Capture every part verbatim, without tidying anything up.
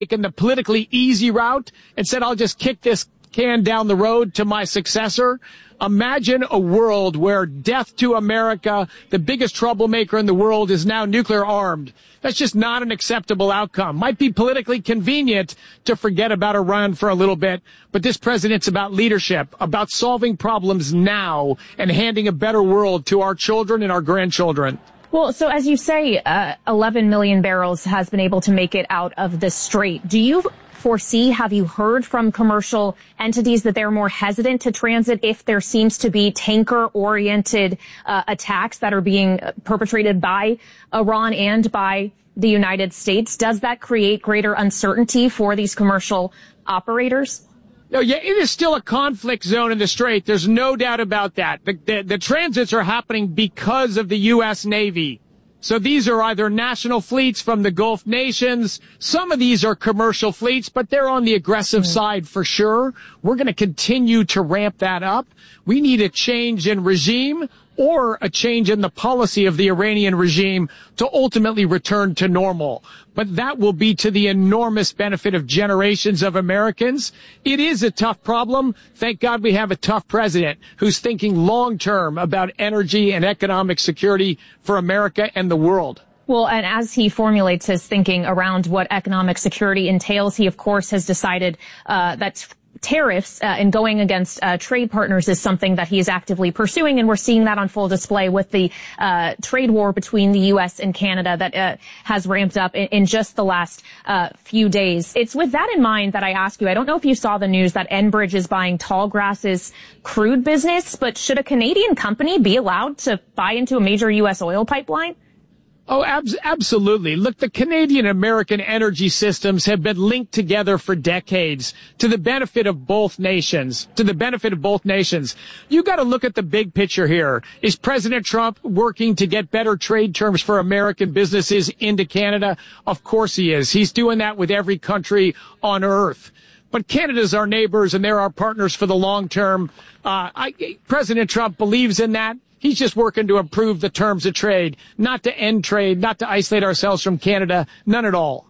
taken the politically easy route and said, I'll just kick this can down the road to my successor. Imagine a world where death to America, the biggest troublemaker in the world, is now nuclear armed. That's just not an acceptable outcome. Might be politically convenient to forget about Iran for a little bit, but this president's about leadership, about solving problems now and handing a better world to our children and our grandchildren. Well, so as you say, uh, eleven million barrels has been able to make it out of the Strait. Do you foresee, have you heard from commercial entities that they're more hesitant to transit if there seems to be tanker-oriented uh, attacks that are being perpetrated by Iran and by the United States? Does that create greater uncertainty for these commercial operators? No, yeah, it is still a conflict zone in the Strait. There's no doubt about that. The, the, the transits are happening because of the U S Navy. So these are either national fleets from the Gulf nations. Some of these are commercial fleets, but they're on the aggressive mm. side for sure. We're going to continue to ramp that up. We need a change in regime or a change in the policy of the Iranian regime to ultimately return to normal. But that will be to the enormous benefit of generations of Americans. It is a tough problem. Thank God we have a tough president who's thinking long term about energy and economic security for America and the world. Well, and as he formulates his thinking around what economic security entails, he, of course, has decided uh, that tariffs uh, and going against uh, trade partners is something that he is actively pursuing, and we're seeing that on full display with the uh, trade war between the U S and Canada that uh, has ramped up in, in just the last uh, few days. It's with that in mind that I ask you, I don't know if you saw the news that Enbridge is buying Tallgrass's crude business, but should a Canadian company be allowed to buy into a major U S oil pipeline? Oh, abs- absolutely. Look, the Canadian-American energy systems have been linked together for decades to the benefit of both nations, to the benefit of both nations. You got to look at the big picture here. Is President Trump working to get better trade terms for American businesses into Canada? Of course he is. He's doing that with every country on earth. But Canada's our neighbors and they're our partners for the long term. Uh, I, President Trump believes in that. He's just working to improve the terms of trade, not to end trade, not to isolate ourselves from Canada, none at all.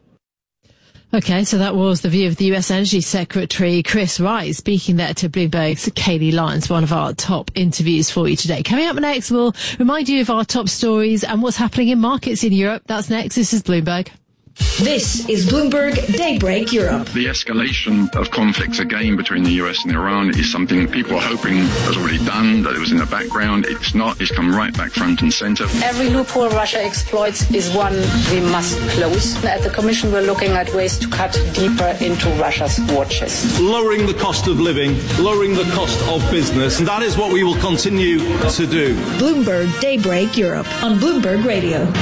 Okay, so that was the view of the U S Energy Secretary Chris Wright speaking there to Bloomberg's Kayleigh Lyons, one of our top interviews for you today. Coming up next, we'll remind you of our top stories and what's happening in markets in Europe. That's next. This is Bloomberg. This is Bloomberg Daybreak Europe. The escalation of conflicts again between the U S and Iran is something people are hoping has already done, that it was in the background. It's not. It's come right back front and center. Every loophole Russia exploits is one we must close. At the Commission, we're looking at ways to cut deeper into Russia's war chest. Lowering the cost of living, lowering the cost of business, and that is what we will continue to do. Bloomberg Daybreak Europe on Bloomberg Radio.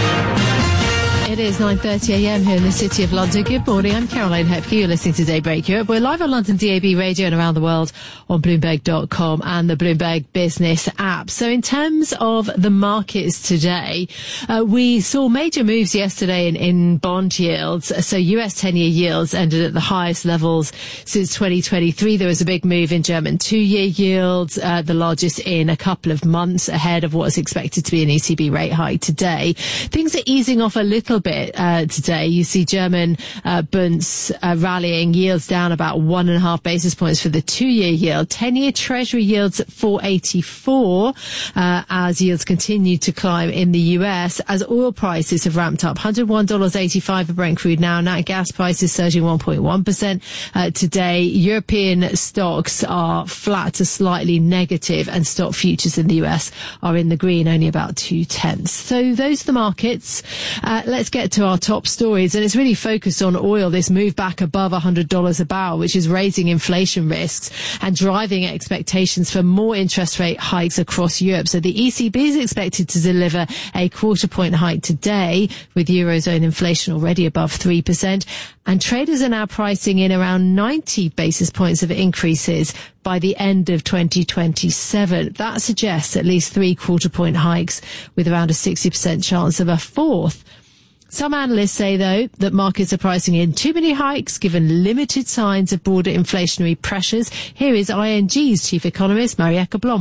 It is nine thirty a.m. here in the city of London. Good morning. I'm Caroline Hepke. You're listening to Daybreak Europe. We're live on London D A B radio and around the world on Bloomberg dot com and the Bloomberg Business app. So in terms of the markets today, uh, we saw major moves yesterday in, in bond yields. So U S ten-year yields ended at the highest levels since twenty twenty-three. There was a big move in German two-year yields, uh, the largest in a couple of months ahead of what is expected to be an E C B rate hike today. Things are easing off a little bit uh, today. You see German uh, bunds uh, rallying, yields down about one and a half basis points for the two-year yield. ten-year Treasury yields at four eighty-four uh, as yields continue to climb in the U S as oil prices have ramped up. one hundred one dollars and eighty-five cents for Brent crude now. Nat gas prices surging one point one percent uh, today. European stocks are flat to slightly negative, and stock futures in the U S are in the green, only about two tenths. So those are the markets. Uh, let's get to our top stories, and it's really focused on oil. This move back above one hundred dollars a barrel, which is raising inflation risks and driving expectations for more interest rate hikes across Europe. So the E C B is expected to deliver a quarter point hike today, with Eurozone inflation already above three percent. And traders are now pricing in around ninety basis points of increases by the end of twenty twenty-seven. That suggests at least three quarter point hikes, with around a sixty percent chance of a fourth. Some analysts say, though, that markets are pricing in too many hikes, given limited signs of broader inflationary pressures. Here is I N G's chief economist, Marieke Blom.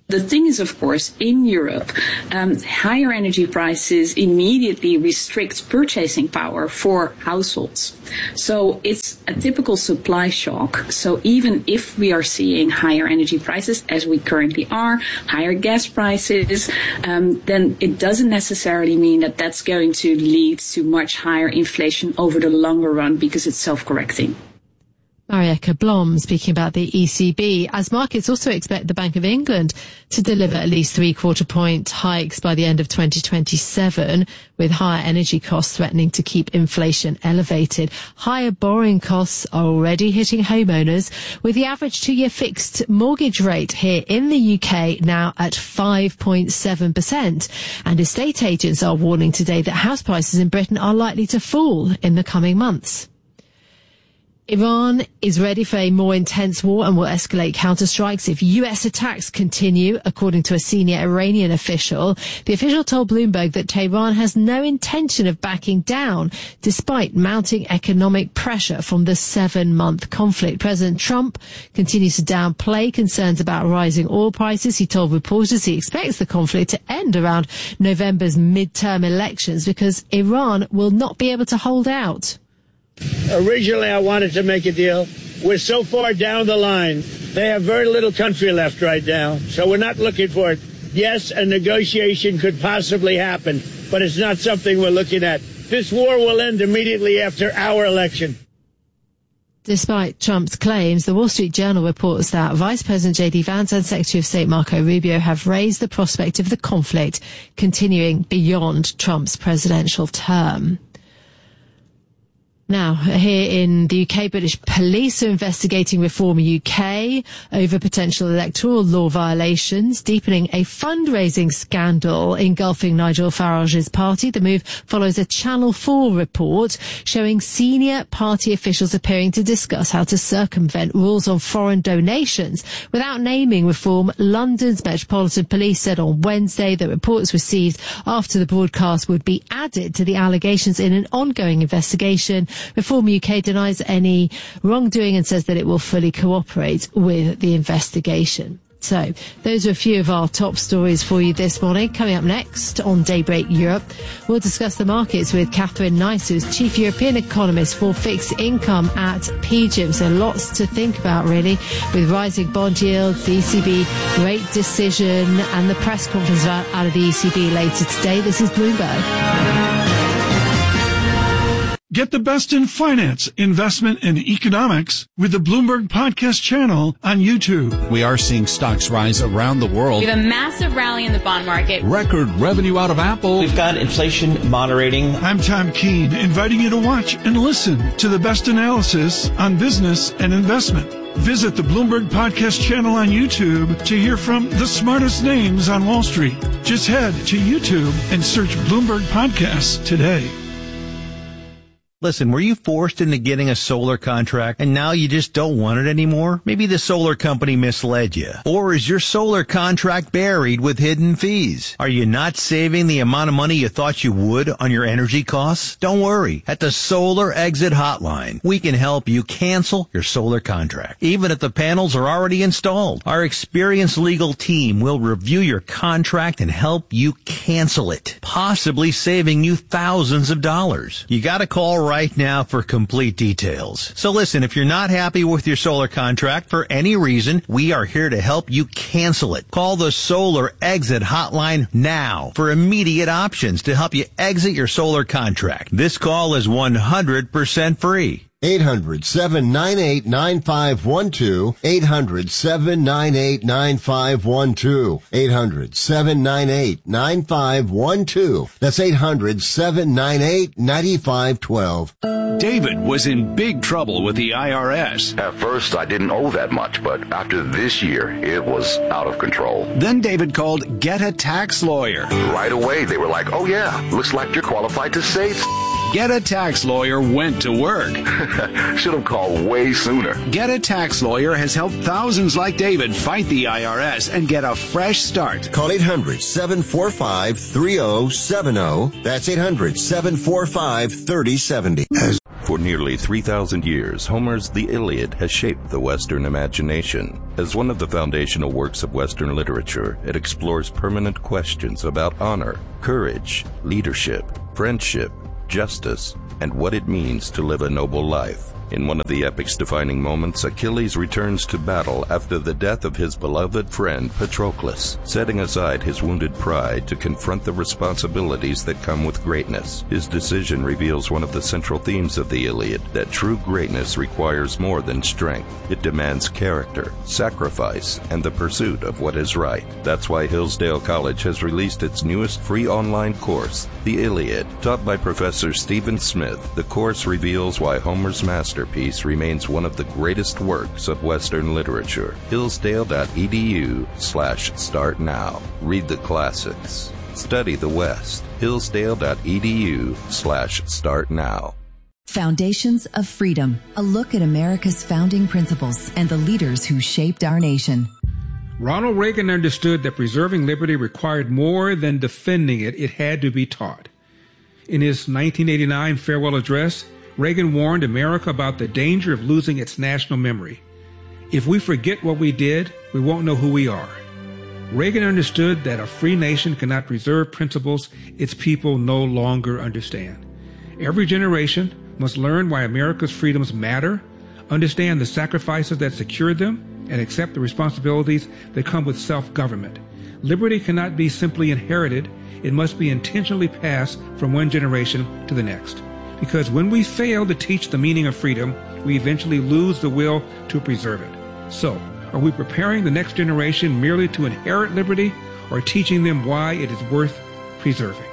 The thing is, of course, in Europe, um, higher energy prices immediately restrict purchasing power for households. So it's a typical supply shock. So even if we are seeing higher energy prices, as we currently are, higher gas prices, um, then it doesn't necessarily mean that that's going to lead to much higher inflation over the longer run because it's self-correcting. Marieke Blom speaking about the E C B, as markets also expect the Bank of England to deliver at least three-quarter point hikes by the end of twenty twenty-seven, with higher energy costs threatening to keep inflation elevated. Higher borrowing costs are already hitting homeowners, with the average two-year fixed mortgage rate here in the U K now at five point seven percent. And estate agents are warning today that house prices in Britain are likely to fall in the coming months. Iran is ready for a more intense war and will escalate counterstrikes if U S attacks continue, according to a senior Iranian official. The official told Bloomberg that Tehran has no intention of backing down, despite mounting economic pressure from the seven-month conflict. President Trump continues to downplay concerns about rising oil prices. He told reporters he expects the conflict to end around November's midterm elections because Iran will not be able to hold out. Originally, I wanted to make a deal. We're so far down the line. They have very little country left right now, so we're not looking for it. Yes, a negotiation could possibly happen, but it's not something we're looking at. This war will end immediately after our election. Despite Trump's claims, the Wall Street Journal reports that Vice President J D Vance and Secretary of State Marco Rubio have raised the prospect of the conflict continuing beyond Trump's presidential term. Now, here in the U K, British police are investigating Reform U K over potential electoral law violations, deepening a fundraising scandal engulfing Nigel Farage's party. The move follows a Channel four report showing senior party officials appearing to discuss how to circumvent rules on foreign donations without naming Reform. London's Metropolitan Police said on Wednesday that reports received after the broadcast would be added to the allegations in an ongoing investigation. Reform U K denies any wrongdoing and says that it will fully cooperate with the investigation. So, those are a few of our top stories for you this morning. Coming up next on Daybreak Europe, we'll discuss the markets with Catherine Nice, who's Chief European Economist for Fixed Income at P G I M. So lots to think about, really, with rising bond yields, the E C B rate decision, and the press conference out of the E C B later today. This is Bloomberg. Get the best in finance, investment, and economics with the Bloomberg Podcast channel on YouTube. We are seeing stocks rise around the world. We have a massive rally in the bond market. Record revenue out of Apple. We've got inflation moderating. I'm Tom Keene, inviting you to watch and listen to the best analysis on business and investment. Visit the Bloomberg Podcast channel on YouTube to hear from the smartest names on Wall Street. Just head to YouTube and search Bloomberg Podcasts today. Listen, were you forced into getting a solar contract and now you just don't want it anymore? Maybe the solar company misled you. Or is your solar contract buried with hidden fees? Are you not saving the amount of money you thought you would on your energy costs? Don't worry. At the Solar Exit Hotline, we can help you cancel your solar contract, even if the panels are already installed. Our experienced legal team will review your contract and help you cancel it, possibly saving you thousands of dollars. You gotta call right right now for complete details. So listen, if you're not happy with your solar contract for any reason, we are here to help you cancel it. Call the Solar Exit Hotline now for immediate options to help you exit your solar contract. This call is one hundred percent free. eight hundred, seven nine eight, nine five one two. eight hundred, seven nine eight, nine five one two. eight hundred, seven nine eight, nine five one two. That's eight hundred, seven nine eight, nine five one two. David was in big trouble with the I R S. At first, I didn't owe that much, but after this year, it was out of control. Then David called Get a Tax Lawyer. Right away, they were like, oh yeah, looks like you're qualified to save. Get a Tax Lawyer went to work. Should have called way sooner. Get a Tax Lawyer has helped thousands like David fight the I R S and get a fresh start. Call eight hundred, seven four five, three oh seven oh. That's eight hundred, seven four five, three oh seven oh. For nearly three thousand years, Homer's The Iliad has shaped the Western imagination. As one of the foundational works of Western literature, it explores permanent questions about honor, courage, leadership, friendship, justice, and what it means to live a noble life. In one of the epic's defining moments, Achilles returns to battle after the death of his beloved friend Patroclus, setting aside his wounded pride to confront the responsibilities that come with greatness. His decision reveals one of the central themes of the Iliad, that true greatness requires more than strength. It demands character, sacrifice, and the pursuit of what is right. That's why Hillsdale College has released its newest free online course, The Iliad. Taught by Professor Stephen Smith, the course reveals why Homer's masterpiece remains one of the greatest works of Western literature. Hillsdale.edu slash start now. Read the classics. Study the West. Hillsdale.edu slash start now. Foundations of Freedom, a look at America's founding principles and the leaders who shaped our nation. Ronald Reagan understood that preserving liberty required more than defending it. It had to be taught. In his nineteen eighty-nine farewell address, Reagan warned America about the danger of losing its national memory. If we forget what we did, we won't know who we are. Reagan understood that a free nation cannot preserve principles its people no longer understand. Every generation must learn why America's freedoms matter, understand the sacrifices that secured them, and accept the responsibilities that come with self-government. Liberty cannot be simply inherited. It must be intentionally passed from one generation to the next. Because when we fail to teach the meaning of freedom, we eventually lose the will to preserve it. So, are we preparing the next generation merely to inherit liberty, or teaching them why it is worth preserving?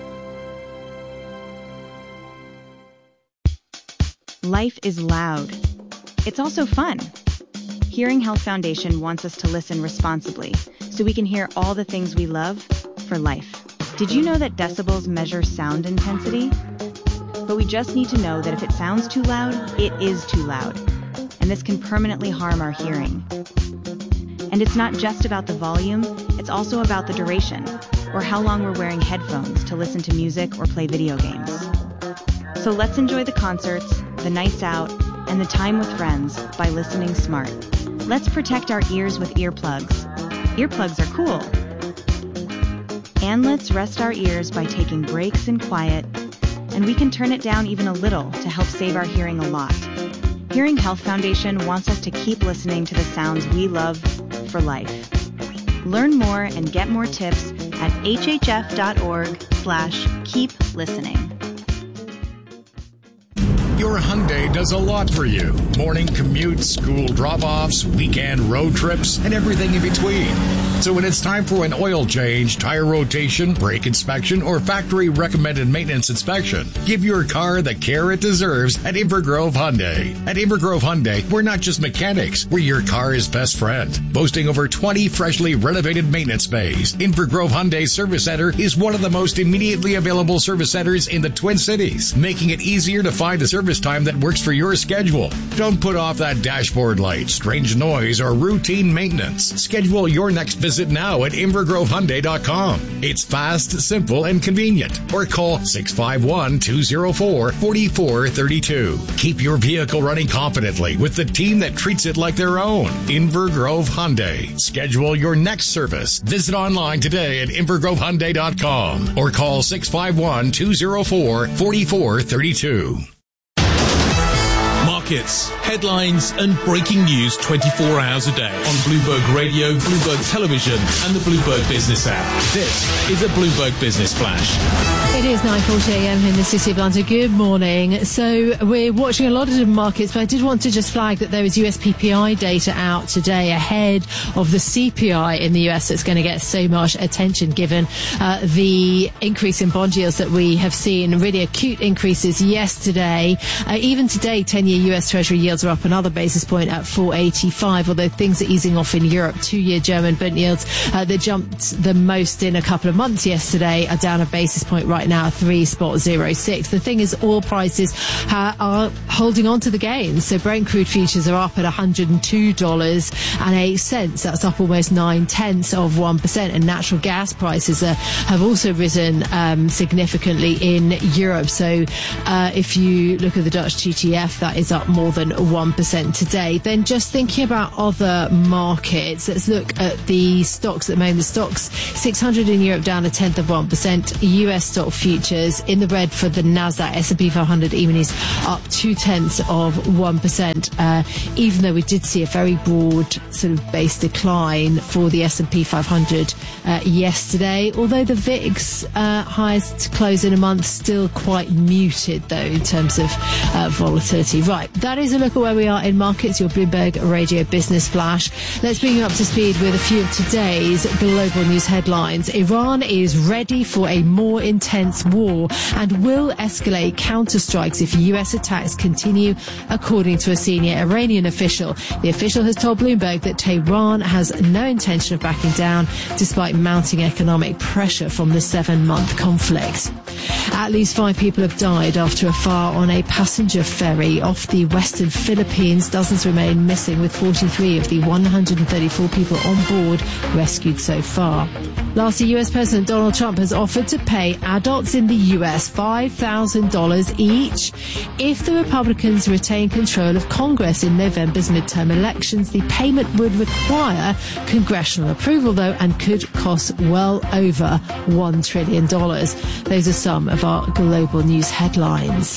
Life is loud. It's also fun. Hearing Health Foundation wants us to listen responsibly, so we can hear all the things we love for life. Did you know that decibels measure sound intensity? But we just need to know that if it sounds too loud, it is too loud. And this can permanently harm our hearing. And it's not just about the volume, it's also about the duration, or how long we're wearing headphones to listen to music or play video games. So let's enjoy the concerts, the nights out, and the time with friends by listening smart. Let's protect our ears with earplugs. Earplugs are cool. And let's rest our ears by taking breaks in quiet, and we can turn it down even a little to help save our hearing a lot. Hearing Health Foundation wants us to keep listening to the sounds we love for life. Learn more and get more tips at hhf.org slash keep listening. Your Hyundai does a lot for you. Morning commutes, school drop-offs, weekend road trips, and everything in between. So when it's time for an oil change, tire rotation, brake inspection, or factory-recommended maintenance inspection, give your car the care it deserves at Invergrove Hyundai. At Invergrove Hyundai, we're not just mechanics, we're your car's best friend. Boasting over twenty freshly renovated maintenance bays, Invergrove Hyundai Service Center is one of the most immediately available service centers in the Twin Cities, making it easier to find a service time that works for your schedule. Don't put off that dashboard light, strange noise, or routine maintenance. Schedule your next visit now at invergrove hyundai dot com. It's fast, simple, and convenient. Or call six five one, two zero four, four four three two. Keep your vehicle running confidently with the team that treats it like their own. Invergrove Hyundai. Schedule your next service. Visit online today at invergrove hyundai dot com or call six five one, two zero four, four four three two. Markets, headlines, and breaking news twenty-four hours a day on Bloomberg Radio, Bloomberg Television, and the Bloomberg Business app. This is a Bloomberg Business Flash. It is nine forty a.m. in the City of London. Good morning. So we're watching a lot of different markets, but I did want to just flag that there is U S P P I data out today ahead of the C P I in the U S that's going to get so much attention given uh, the increase in bond yields that we have seen, really acute increases yesterday. Uh, even today, ten-year U S Treasury yields are up another basis point at four eighty-five, although things are easing off in Europe. Two-year German Bund yields uh, that jumped the most in a couple of months yesterday are down a basis point right now, three point zero six. The thing is, oil prices uh, are holding on to the gains. So Brent crude futures are up at one hundred two dollars and eight cents. That's up almost nine tenths of one percent. And natural gas prices are, have also risen um, significantly in Europe. So uh, if you look at the Dutch T T F, that is up more than one percent today. Then just thinking about other markets, let's look at the stocks at the moment. The stocks six hundred in Europe down a tenth of one percent. U S stock futures in the red for the Nasdaq. S and P five hundred E-minis up two tenths of one percent. Uh, even though we did see a very broad sort of base decline for the S and P five hundred uh, yesterday, although the V I X uh, highest close in a month still quite muted though in terms of uh, volatility. Right, that is a look at where we are in markets. Your Bloomberg Radio Business Flash. Let's bring you up to speed with a few of today's global news headlines. Iran is ready for a more intense war and will escalate counterstrikes if U S attacks continue, according to a senior Iranian official. The official has told Bloomberg that Tehran has no intention of backing down despite mounting economic pressure from the seven-month conflict. At least five people have died after a fire on a passenger ferry off the western Philippines. Dozens remain missing, with forty-three of the one hundred thirty-four people on board rescued so far. Lastly, U S President Donald Trump has offered to pay adults in the U S five thousand dollars each if the Republicans retain control of Congress in November's midterm elections. The payment would require congressional approval, though, and could cost well over one trillion dollars. Those are some of our global news headlines.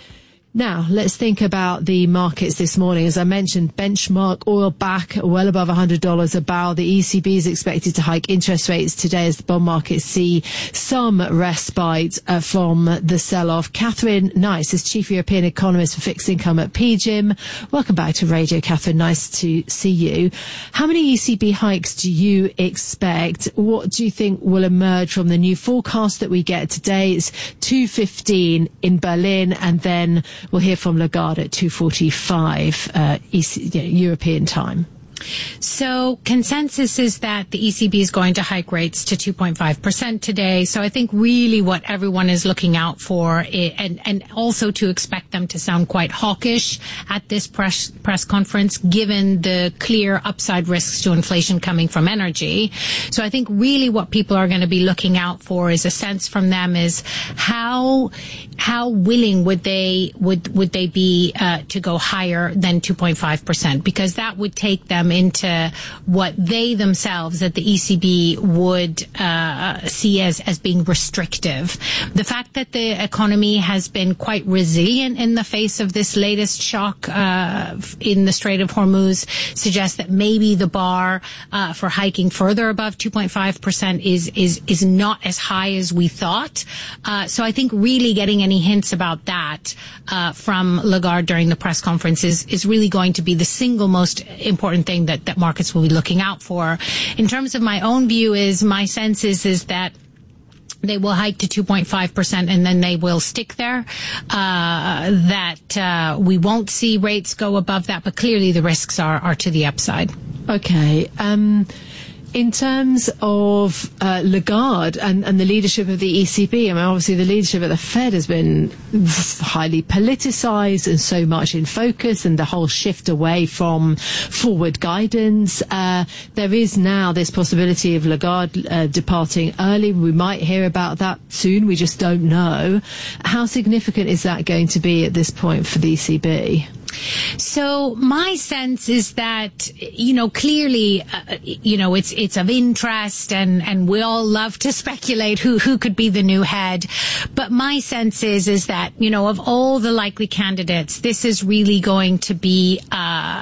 Now, let's think about the markets this morning. As I mentioned, benchmark oil back well above one hundred dollars a barrel. The E C B is expected to hike interest rates today as the bond markets see some respite uh, from the sell-off. Catherine Nice is Chief European Economist for Fixed Income at P G I M. Welcome back to Radio, Catherine. Nice to see you. How many E C B hikes do you expect? What do you think will emerge from the new forecast that we get today? It's two fifteen in Berlin, and then we'll hear from Lagarde at two forty-five uh, East, you know, European time. So consensus is that the E C B is going to hike rates to two point five percent today. So I think really what everyone is looking out for, is, and, and also to expect them to sound quite hawkish at this press, press conference, given the clear upside risks to inflation coming from energy. So I think really what people are going to be looking out for is a sense from them is how how willing would they would would they be uh, to go higher than two point five percent, because that would take them into what they themselves at the E C B would uh, see as, as being restrictive. The fact that the economy has been quite resilient in the face of this latest shock uh, in the Strait of Hormuz suggests that maybe the bar uh, for hiking further above two point five percent is is is not as high as we thought. Uh, so I think really getting any hints about that uh, from Lagarde during the press conference is, is really going to be the single most important thing that, that markets will be looking out for. In terms of my own view, is my sense is, is that they will hike to two point five percent and then they will stick there, uh, that uh, we won't see rates go above that, but clearly the risks are, are to the upside. Okay. Um In terms of uh, Lagarde and, and the leadership of the E C B, I mean, obviously the leadership at the Fed has been highly politicized and so much in focus, and the whole shift away from forward guidance. Uh, there is now this possibility of Lagarde uh, departing early. We might hear about that soon. We just don't know. How significant is that going to be at this point for the E C B? So my sense is that, you know, clearly, uh, you know, it's it's of interest, and, and we all love to speculate who, who could be the new head. But my sense is is that, you know, of all the likely candidates, this is really going to be uh,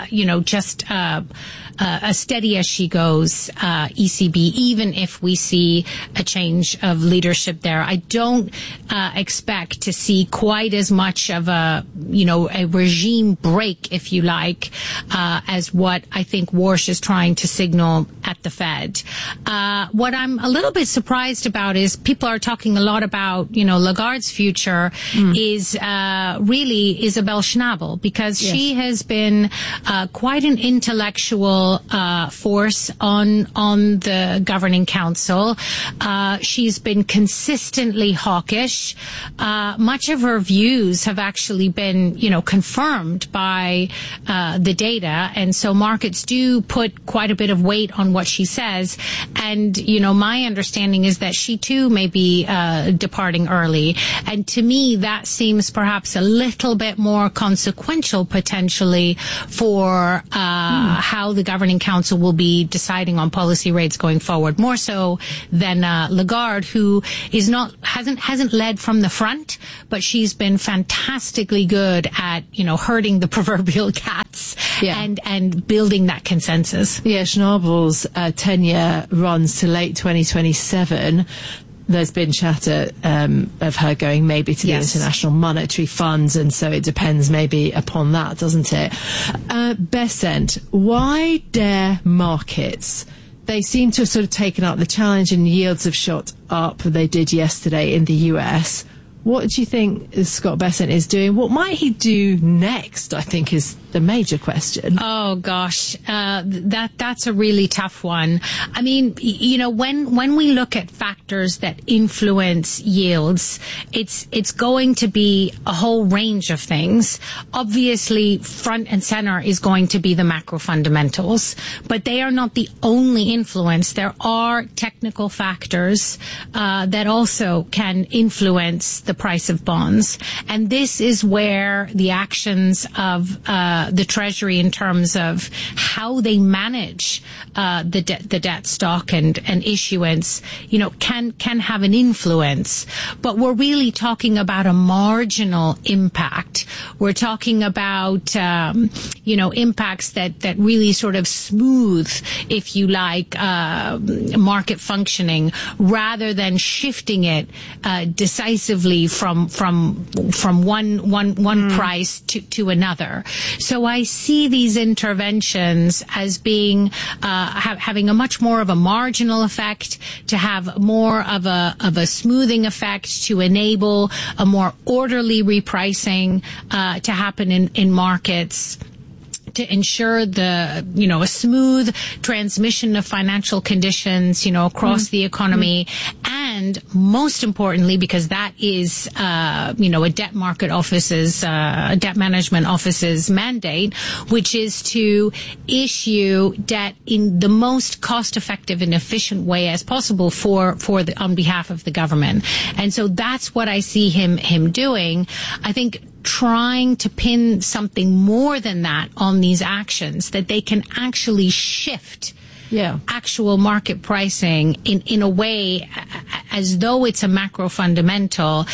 uh, you know, just uh, uh, as steady as she goes, uh, E C B, even if we see a change of leadership there. I don't uh, expect to see quite as much of a, you know, a regime break, if you like, uh, as what I think Warsh is trying to signal at the Fed. Uh, what I'm a little bit surprised about is people are talking a lot about, you know, Lagarde's future mm. is uh, really Isabel Schnabel, because yes. she has been uh, quite an intellectual uh, force on on the governing council. Uh, she's been consistently hawkish. Uh, much of her views have actually been, you know, confirmed by uh, the data, and so markets do put quite a bit of weight on what she says. And, you know, my understanding is that she too may be uh, departing early. And to me, that seems perhaps a little bit more consequential potentially for uh, mm. how the governing council will be deciding on policy rates going forward, more so than uh, Lagarde, who is not hasn't hasn't led from the front, but she's been fantastically good at, you know, herding the proverbial cats yeah. and and building that consensus. Yeah, Schnabel's uh, tenure runs to late twenty twenty-seven. There's been chatter um, of her going maybe to the yes. International Monetary Fund, and so it depends maybe upon that, doesn't it? Uh, Besant, why dare markets? They seem to have sort of taken up the challenge, and yields have shot up. They did yesterday in the U S. What do you think Scott Bessent is doing? What might he do next, I think, is the major question. Oh, gosh. Uh, that that's a really tough one. I mean, you know, when when we look at factors that influence yields, it's it's going to be a whole range of things. Obviously, front and center is going to be the macro fundamentals, but they are not the only influence. There are technical factors uh, that also can influence the price of bonds. And this is where the actions of uh, the Treasury in terms of how they manage uh, the, de- the debt stock and, and issuance, you know, can, can have an influence. But we're really talking about a marginal impact. We're talking about, um, you know, impacts that, that really sort of smooth, if you like, uh, market functioning rather than shifting it uh, decisively from from from one one one mm. price to, to another. So I see these interventions as being uh, ha- having a much more of a marginal effect, to have more of a of a smoothing effect, to enable a more orderly repricing uh, to happen in, in markets, to ensure the, you know, a smooth transmission of financial conditions, you know, across mm. the economy. Mm. And most importantly, because that is, uh, you know, a debt market office's, uh, a debt management office's mandate, which is to issue debt in the most cost-effective and efficient way as possible for, for the, on behalf of the government. And so that's what I see him, him doing. I think trying to pin something more than that on these actions, that they can actually shift yeah. actual market pricing in, in a way as though it's a macro fundamental.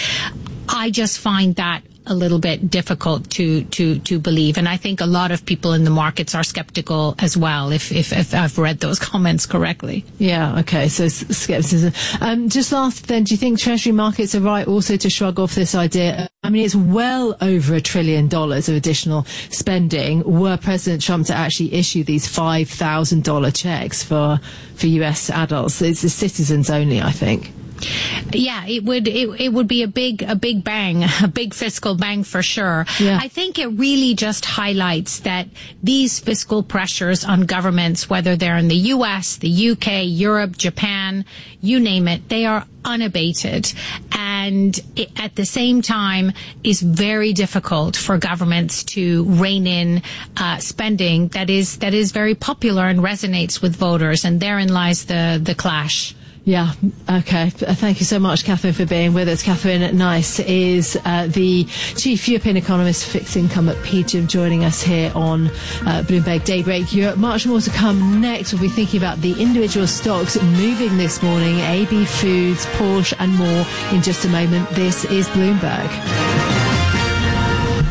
I just find that a little bit difficult to, to, to believe. And I think a lot of people in the markets are skeptical as well, if, if, if I've read those comments correctly. Yeah, okay, so skepticism. Um, just last then, do you think Treasury markets are right also to shrug off this idea? I mean, it's well over a trillion dollars of additional spending were President Trump to actually issue these five thousand dollars checks for, for U S adults. It's the citizens only, I think. Yeah, it would it, it would be a big a big bang, a big fiscal bang for sure. Yeah. I think it really just highlights that these fiscal pressures on governments, whether they're in the U S, the U K, Europe, Japan, you name it, they are unabated. And it, at the same time, is very difficult for governments to rein in uh, spending that is that is very popular and resonates with voters. And therein lies the the clash. Yeah, okay. Thank you so much, Catherine, for being with us. Catherine Nice is uh, the Chief European Economist for Fixed Income at P G I M, joining us here on uh, Bloomberg Daybreak Europe. Much more to come next. We'll be thinking about the individual stocks moving this morning, A B Foods, Porsche and more in just a moment. This is Bloomberg.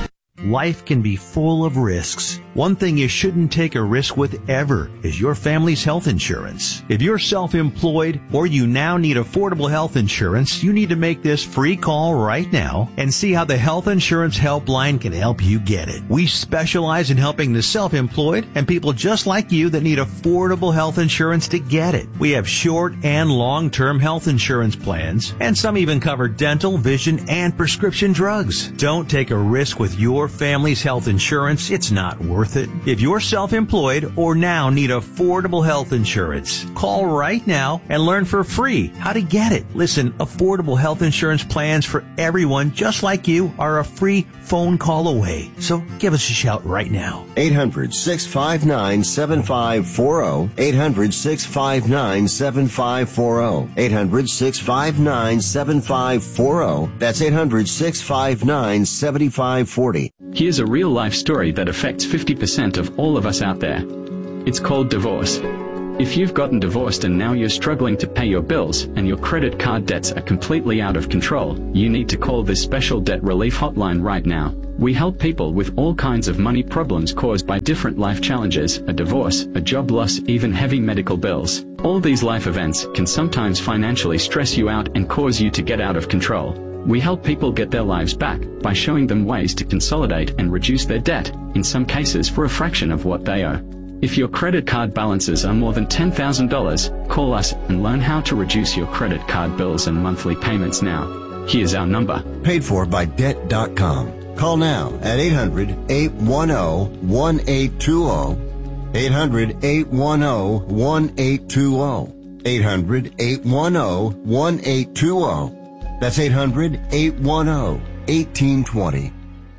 life can be full of risks. One thing you shouldn't take a risk with ever is your family's health insurance. If you're self-employed or you now need affordable health insurance, you need to make this free call right now and see how the Health Insurance Helpline can help you get it. We specialize in helping the self-employed and people just like you that need affordable health insurance to get it. We have short and long-term health insurance plans, and some even cover dental, vision, and prescription drugs. Don't take a risk with your family's health insurance. It's not worth it. If you're self-employed or now need affordable health insurance, call right now and learn for free how to get it. Listen, affordable health insurance plans for everyone just like you are a free phone call away. So give us a shout right now. eight hundred, six five nine, seven five four zero. eight hundred, six five nine, seven five four zero. eight hundred, six five nine, seven five four zero. That's eight hundred, six five nine, seven five four zero. Here's a real-life story that affects fifty percent of all of us out there. It's called divorce. If you've gotten divorced and now you're struggling to pay your bills and your credit card debts are completely out of control, you need to call this special debt relief hotline right now. We help people with all kinds of money problems caused by different life challenges, a divorce, a job loss, even heavy medical bills. All these life events can sometimes financially stress you out and cause you to get out of control. We help people get their lives back by showing them ways to consolidate and reduce their debt, in some cases for a fraction of what they owe. If your credit card balances are more than ten thousand dollars, call us and learn how to reduce your credit card bills and monthly payments now. Here's our number. Paid for by debt dot com. Call now at eight hundred, eight one zero, one eight two zero. eight hundred, eight one zero, one eight two zero. eight hundred, eight one zero, one eight two zero. That's eight hundred, eight one zero, one eight two zero.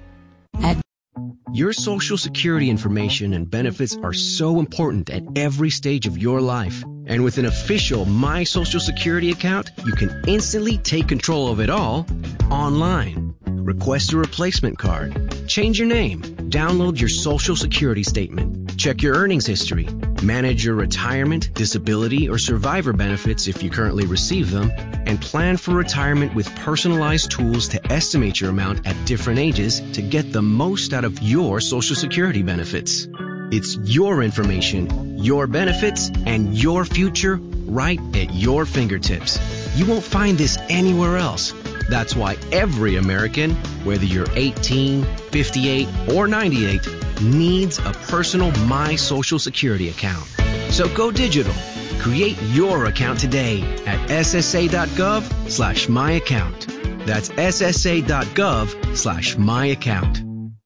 Your Social Security information and benefits are so important at every stage of your life. And with an official My Social Security account, you can instantly take control of it all online. Request a replacement card, change your name, download your Social Security statement, check your earnings history, manage your retirement, disability, or survivor benefits if you currently receive them, and plan for retirement with personalized tools to estimate your amount at different ages to get the most out of your Social Security benefits. It's your information, your benefits, and your future right at your fingertips. You won't find this anywhere else. That's why every American, whether you're eighteen, fifty-eight, or ninety-eight, needs a personal My Social Security account. So go digital. Create your account today at ssa.gov slash my account. That's ssa.gov slash my account.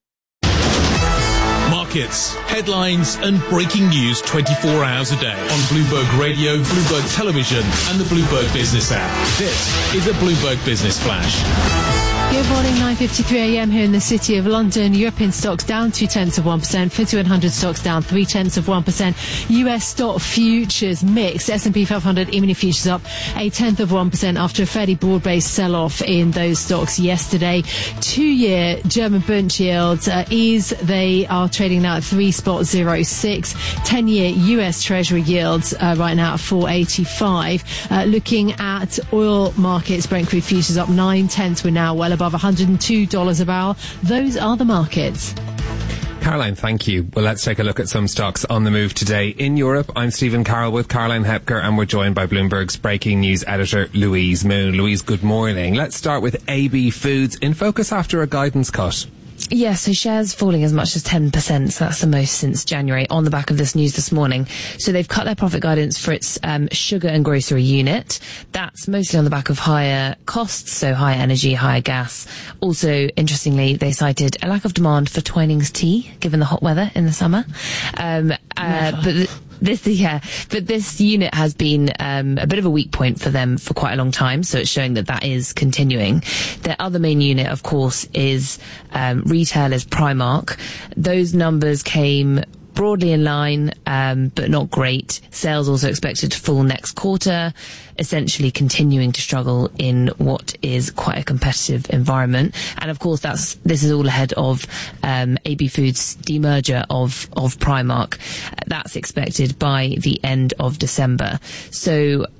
Markets, headlines, and breaking news twenty-four hours a day on Bloomberg Radio, Bloomberg Television, and the Bloomberg Business app. This is a Bloomberg Business Flash. Good morning, nine fifty-three a m here in the City of London. European stocks down two tenths of one percent. FTSE one hundred stocks down three tenths of one percent. U S stock futures mixed. S and P five hundred E-mini futures up a tenth of one percent after a fairly broad-based sell-off in those stocks yesterday. Two-year German Bund yields uh, ease. They are trading now at three spot zero six. Ten-year U S Treasury yields uh, right now at four eighty-five. Uh, looking at oil markets, Brent crude futures up nine tenths. We're now well above one hundred two dollars a barrel. Those are the markets. Caroline, thank you. Well, let's take a look at some stocks on the move today. In Europe, I'm Stephen Carroll with Caroline Hepker, and we're joined by Bloomberg's breaking news editor, Louise Moon. Louise, good morning. Let's start with A B Foods in focus after a guidance cut. Yeah, so shares falling as much as ten percent, so that's the most since January, on the back of this news this morning. So they've cut their profit guidance for its um, sugar and grocery unit. That's mostly on the back of higher costs, so higher energy, higher gas. Also, interestingly, they cited a lack of demand for Twinings tea, given the hot weather in the summer. Um, uh, but th- This, yeah, but this unit has been um, a bit of a weak point for them for quite a long time, so it's showing that that is continuing. Their other main unit, of course, is um, retailers Primark. Those numbers came broadly in line, um, but not great. Sales also expected to fall next quarter, essentially continuing to struggle in what is quite a competitive environment. And of course, that's this is all ahead of um, A B Foods' demerger of of Primark. That's expected by the end of December. So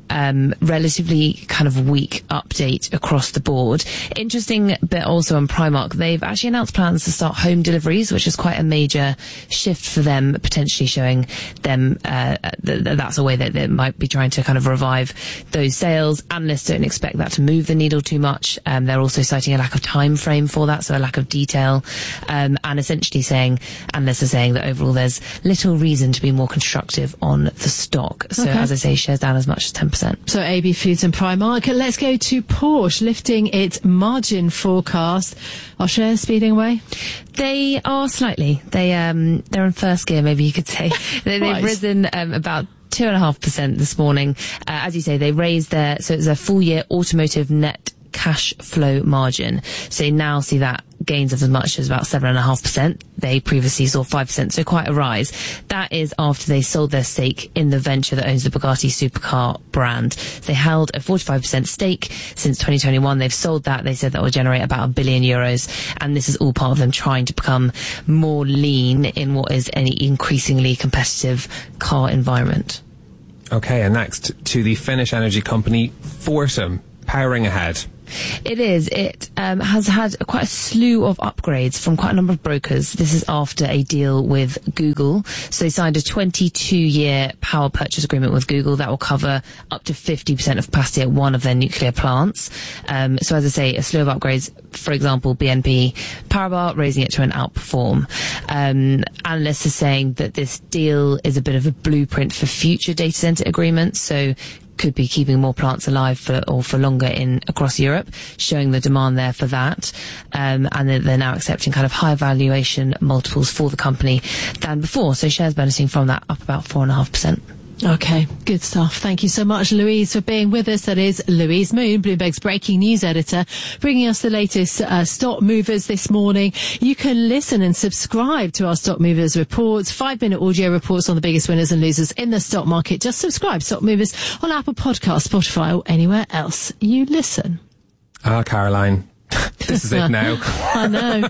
um, relatively kind of weak update across the board. Interesting bit also on Primark, they've actually announced plans to start home deliveries, which is quite a major shift for them, potentially showing them uh, th- th- that's a way that they might be trying to kind of revive those sales. Analysts don't expect that to move the needle too much. Um, they're also citing a lack of time frame for that, so a lack of detail, um, and essentially saying, analysts are saying that overall there's little reason to be more constructive on the stock. So Okay. as I say, shares down as much as ten percent. So A B Foods and Primark. Let's go to Porsche, lifting its margin forecast. Are shares speeding away? They are slightly. They um they're in first gear, maybe you could say. they, they've Right. risen um, about two and a half percent this morning. Uh, as you say, they raised their so it's a full year automotive net cash flow margin. So you now see that gains of as much as about seven and a half percent. They previously saw five percent, so quite a rise. That is after they sold their stake in the venture that owns the Bugatti supercar brand. They held a forty-five percent stake since twenty twenty-one. They've sold that. They said that will generate about a billion euros, and this is all part of them trying to become more lean in what is an increasingly competitive car environment. Okay, and next to the Finnish energy company Fortum, powering ahead. It is. It um, has had quite a slew of upgrades from quite a number of brokers. This is after a deal with Google. So they signed a twenty-two year power purchase agreement with Google that will cover up to fifty percent of capacity at one of their nuclear plants. Um, so as I say, a slew of upgrades. For example, B N P Paribas raising it to an outperform. Um, analysts are saying that this deal is a bit of a blueprint for future data center agreements. So could be keeping more plants alive for or for longer in across Europe, showing the demand there for that. Um, and they're, they're now accepting kind of high valuation multiples for the company than before. So shares benefiting from that, up about four and a half percent. Okay, good stuff. Thank you so much, Louise, for being with us. That is Louise Moon, Bloomberg's breaking news editor, bringing us the latest uh, stock movers this morning. You can listen and subscribe to our stock movers reports, five minute audio reports on the biggest winners and losers in the stock market. Just subscribe stock movers on Apple Podcasts, Spotify, or anywhere else you listen. Ah, Caroline. This is it now. I know.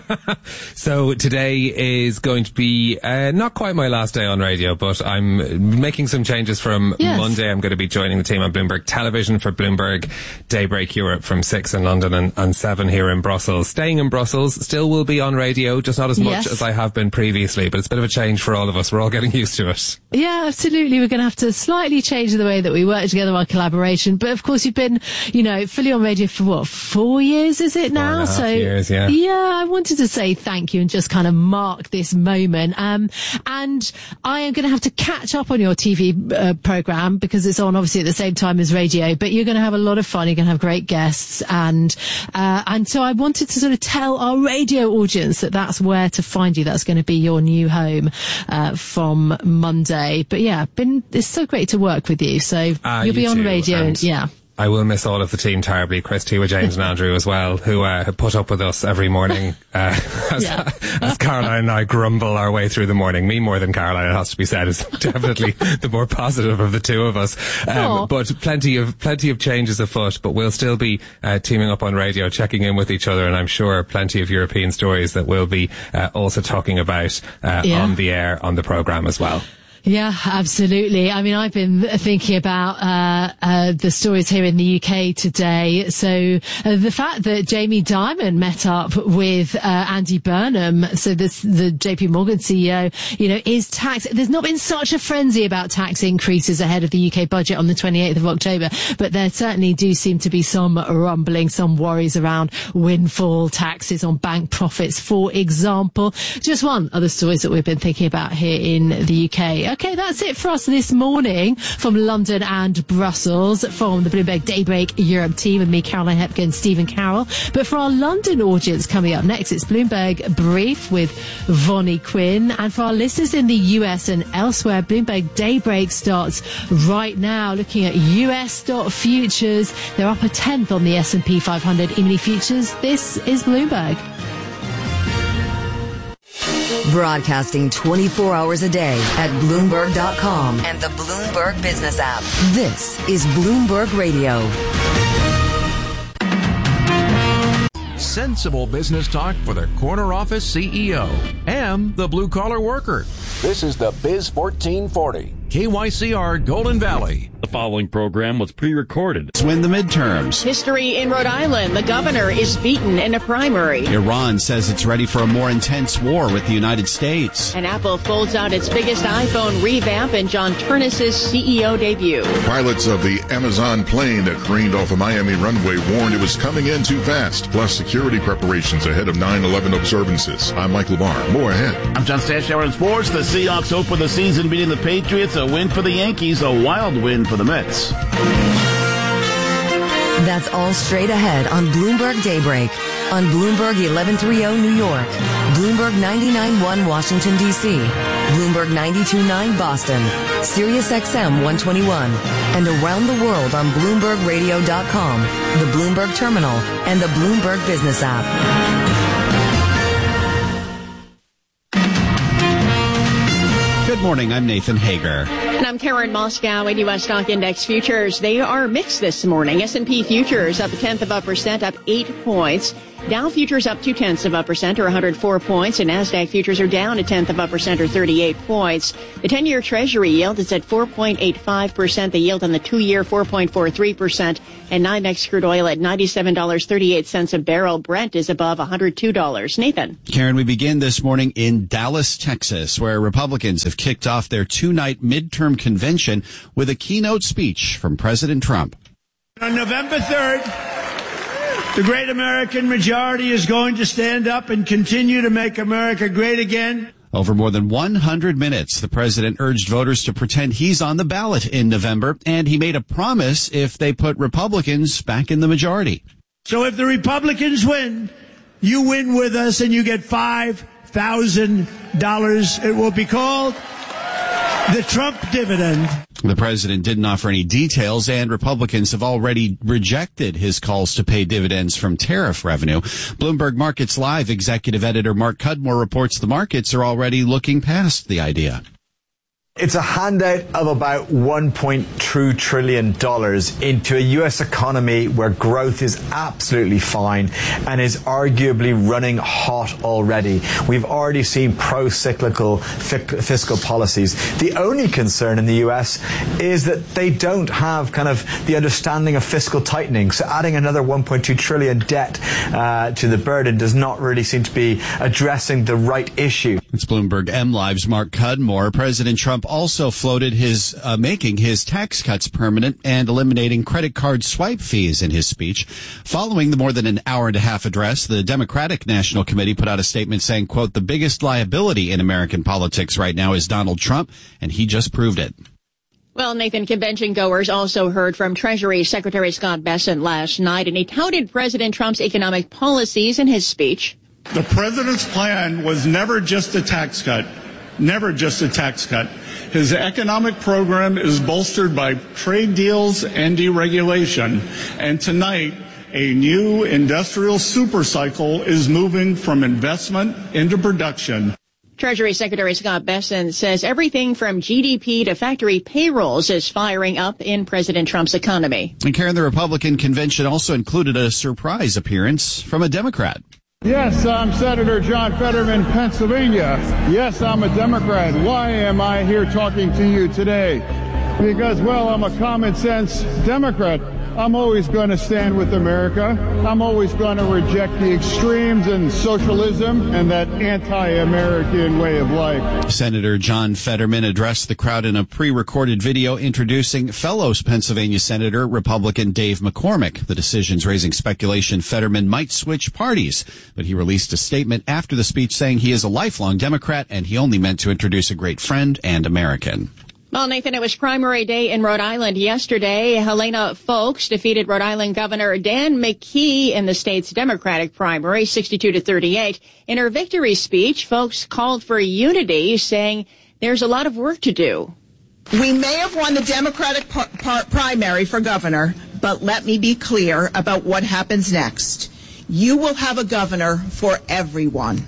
So today is going to be uh, not quite my last day on radio, but I'm making some changes from Yes. Monday. I'm going to be joining the team on Bloomberg Television for Bloomberg Daybreak Europe from six in London and, and seven here in Brussels. Staying in Brussels, still will be on radio, just not as much Yes. as I have been previously, but it's a bit of a change for all of us. We're all getting used to it. Yeah, absolutely. We're going to have to slightly change the way that we work together, our collaboration. But of course, you've been, you know, fully on radio for what, four years, is it now? and a half so years, yeah. yeah, I wanted to say thank you and just kind of mark this moment. Um, and I am going to have to catch up on your T V uh, program because it's on obviously at the same time as radio. But you're going to have a lot of fun. You're going to have great guests, and uh, and so I wanted to sort of tell our radio audience that that's where to find you. That's going to be your new home uh, from Monday. But yeah, been it's so great to work with you. So Ah, you'll be you on too, radio, and and yeah. I will miss all of the team terribly. Chris, Tewa, James and Andrew as well, who uh, have put up with us every morning uh, as, Yeah. as Caroline and I grumble our way through the morning. Me more than Caroline, it has to be said, is definitely the more positive of the two of us. Aw. Um, but plenty of plenty of changes afoot, but we'll still be uh, teaming up on radio, checking in with each other, and I'm sure plenty of European stories that we'll be uh, also talking about uh, Yeah. on the air, on the programme as well. Yeah, absolutely. I mean, I've been thinking about uh, uh, the stories here in the U K today. So uh, the fact that Jamie Dimon met up with uh, Andy Burnham, so this, the J P Morgan C E O, you know, is tax. There's not been such a frenzy about tax increases ahead of the U K budget on the twenty-eighth of October, but there certainly do seem to be some rumbling, some worries around windfall taxes on bank profits, for example. Just one other stories that we've been thinking about here in the U K. Okay, that's it for us this morning from London and Brussels, from the Bloomberg Daybreak Europe team with me, Caroline Hepker and Stephen Carroll. But for our London audience coming up next, it's Bloomberg Brief with Vonnie Quinn. And for our listeners in the U S and elsewhere, Bloomberg Daybreak starts right now, looking at U S stock futures. They're up a tenth on the S and P five hundred E-mini futures. This is Bloomberg. Broadcasting twenty-four hours a day at Bloomberg dot com and the Bloomberg Business app. This is Bloomberg Radio. Sensible business talk for the corner office C E O and the blue collar worker. This is the Biz fourteen forty. K Y C R Golden Valley. The following program was pre-recorded. Win the midterms. History in Rhode Island. The governor is beaten in a primary. Iran says it's ready for a more intense war with the United States. And Apple folds out its biggest iPhone revamp in John Turnus's C E O debut. Pilots of the Amazon plane that careened off a Miami runway warned it was coming in too fast. Plus security preparations ahead of nine eleven observances. I'm Mike Labar. More ahead. I'm John Stashower in sports. The Seahawks open the season beating the Patriots. A win for the Yankees. A wild win for the Mets. That's all straight ahead on Bloomberg Daybreak. On Bloomberg eleven thirty New York. Bloomberg ninety-nine point one Washington, D C. Bloomberg ninety-two point nine Boston. Sirius X M one twenty-one. And around the world on Bloomberg Radio dot com, the Bloomberg Terminal, and the Bloomberg Business app. Good morning, I'm Nathan Hager. And I'm Karen Moscow in U S Stock Index Futures. They are mixed this morning. S and P Futures up a tenth of a percent, up eight points. Dow Futures up two-tenths of a percent, or one hundred four points. And NASDAQ Futures are down a tenth of a percent, or thirty-eight points. The ten-year Treasury yield is at four point eight five percent. The yield on the two-year, four point four three percent. And NYMEX crude oil at ninety-seven dollars and thirty-eight cents a barrel. Brent is above one hundred two dollars. Nathan. Karen, we begin this morning in Dallas, Texas, where Republicans have kicked off their two-night midterm convention with a keynote speech from President Trump. On November third, the great American majority is going to stand up and continue to make America great again. Over more than one hundred minutes, the president urged voters to pretend he's on the ballot in November, and he made a promise if they put Republicans back in the majority. So if the Republicans win, you win with us and you get five thousand dollars. It will be called the Trump dividend. The president didn't offer any details, and Republicans have already rejected his calls to pay dividends from tariff revenue. Bloomberg Markets Live executive editor Mark Cudmore reports the markets are already looking past the idea. It's a handout of about one point two trillion dollars into a U S economy where growth is absolutely fine and is arguably running hot already. We've already seen pro-cyclical fiscal policies. The only concern in the U S is that they don't have kind of the understanding of fiscal tightening. So adding another one point two trillion dollars debt uh, to the burden does not really seem to be addressing the right issue. It's Bloomberg M Live's Mark Cudmore. President Trump also floated his uh, making his tax cuts permanent and eliminating credit card swipe fees in his speech. Following the more than an hour and a half address, the Democratic National Committee put out a statement saying, quote, "The biggest liability in American politics right now is Donald Trump, and he just proved it." Well, Nathan, convention goers also heard from Treasury Secretary Scott Bessent last night, and he touted President Trump's economic policies in his speech. The president's plan was never just a tax cut, never just a tax cut. His economic program is bolstered by trade deals and deregulation. And tonight, a new industrial supercycle is moving from investment into production. Treasury Secretary Scott Bessent says everything from G D P to factory payrolls is firing up in President Trump's economy. And Karen, the Republican convention also included a surprise appearance from a Democrat. Yes, I'm Senator John Fetterman, Pennsylvania. Yes, I'm a Democrat. Why am I here talking to you today? Because, well, I'm a common sense Democrat. I'm always going to stand with America. I'm always going to reject the extremes and socialism and that anti-American way of life. Senator John Fetterman addressed the crowd in a pre-recorded video introducing fellow Pennsylvania Senator Republican Dave McCormick. The decision's raising speculation Fetterman might switch parties, but he released a statement after the speech saying he is a lifelong Democrat and he only meant to introduce a great friend and American. Well, Nathan, it was primary day in Rhode Island yesterday. Helena Foulkes defeated Rhode Island Governor Dan McKee in the state's Democratic primary, sixty-two to thirty-eight. In her victory speech, Foulkes called for unity, saying there's a lot of work to do. We may have won the Democratic par- par- primary for governor, but let me be clear about what happens next. You will have a governor for everyone.